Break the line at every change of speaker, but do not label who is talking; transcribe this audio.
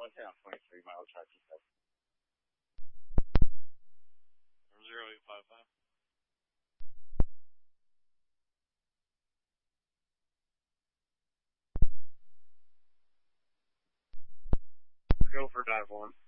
10 on 23 miles, try 27.
0855.
Go for dive 1.